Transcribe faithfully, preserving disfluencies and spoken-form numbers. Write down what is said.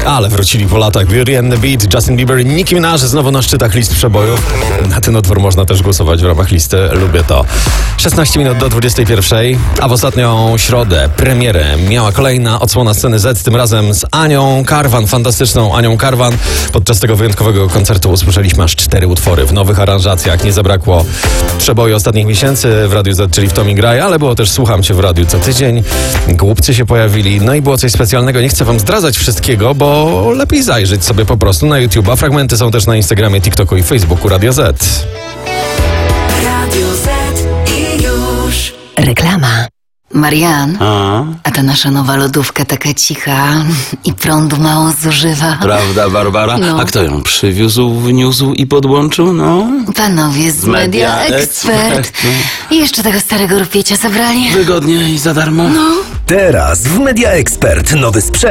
Ale wrócili po latach Beauty and the Beat, Justin Bieber i Nicki Minaj znowu na szczytach list przebojów. Na ten utwór można też głosować w ramach listy Lubię to. szesnaście minut do dwudziestej pierwszej, a w ostatnią środę premierę miała kolejna odsłona Sceny Z, tym razem z Anią Karwan, fantastyczną Anią Karwan. Podczas tego wyjątkowego koncertu usłyszeliśmy aż cztery utwory w nowych aranżacjach. Nie zabrakło przeboju ostatnich miesięcy w Radiu Z, czyli w Tommy Graj, ale było też Słucham Cię w radiu co tydzień. Głupcy się pojawili, no i było coś specjalnego. Nie chcę wam zdradzać wszystkiego, bo lepiej zajrzeć sobie po prostu na YouTube'a. Fragmenty są też na Instagramie, TikToku i Facebooku Radio Z. Radio Z i już. Reklama. Marian, A? a ta nasza nowa lodówka taka cicha i prądu mało zużywa. Prawda, Barbara? No. A kto ją przywiózł, wniósł i podłączył? No, Panowie z Media Media Expert. Expert, I jeszcze tego starego rupiecia zabrali. wygodnie i za darmo. No. Teraz w Media Expert nowy sprzęt